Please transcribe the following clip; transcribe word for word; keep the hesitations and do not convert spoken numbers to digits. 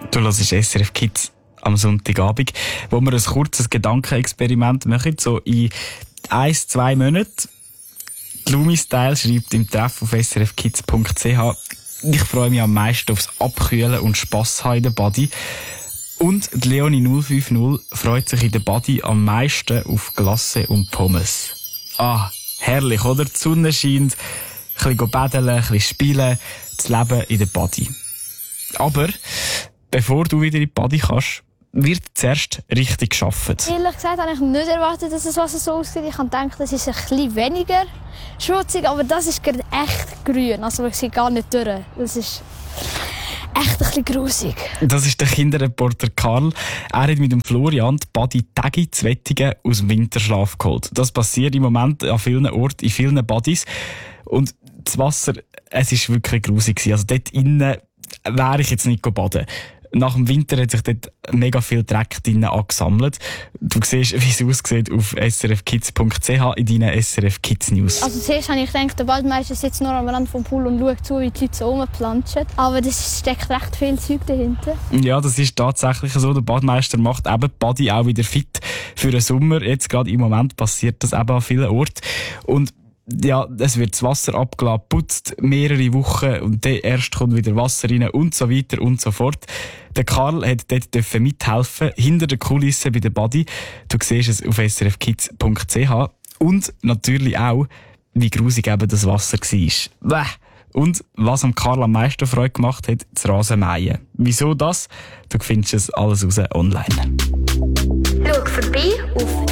Du hörst S R F Kids am Sonntagabend, wo wir ein kurzes Gedankenexperiment machen, so in ein, zwei Monaten. Lumi Style schreibt im Treff auf s r f kids punkt c h: Ich freue mich am meisten aufs Abkühlen und Spass haben in der Body. Und die Leonie null fünf null freut sich in der Body am meisten auf Glasse und Pommes. Ah, herrlich, oder? Die Sonne scheint, ein bisschen baden, ein bisschen spielen, das Leben in der Body. Aber bevor du wieder in die Body kannst, wird zuerst richtig gearbeitet. Ehrlich gesagt habe ich nicht erwartet, dass das Wasser so aussieht. Ich habe gedacht, das ist ein bisschen weniger schmutzig, aber das ist gerade echt grün. Also man sieht gar nicht durch. Das ist echt ein bisschen grusig. Das ist der Kinderreporter Karl. Er hat mit dem Florian die Body Tagi zu Wettigen aus dem Winterschlaf geholt. Das passiert im Moment an vielen Orten, in vielen Buddies. Und das Wasser, es ist wirklich grusig. Also dort innen wäre ich jetzt nicht baden. Nach dem Winter hat sich dort mega viel Dreck drinnen angesammelt. Du siehst, wie es aussieht auf s r f kids punkt c h in deinen S R F Kids News. Also zuerst habe ich gedacht, der Badmeister sitzt nur am Rand vom Pool und schaut zu, wie die Leute so rumplanschen. Aber das steckt recht viel Zeug dahinter. Ja, das ist tatsächlich so. Der Badmeister macht eben die Body auch wieder fit für den Sommer. Jetzt gerade im Moment passiert das eben an vielen Orten. Und ja, es wird das Wasser abgelassen, putzt mehrere Wochen und dann erst kommt wieder Wasser rein und so weiter und so fort. Der Karl hat dort mithelfen, hinter der Kulisse bei der Body. Du siehst es auf s r f kids punkt c h. Und natürlich auch, wie grusig eben das Wasser war. Bäh. Und was am Karl am meisten Freude gemacht hat, das Rasenmähen. Wieso das? Du findest es alles raus online. Schau vorbei auf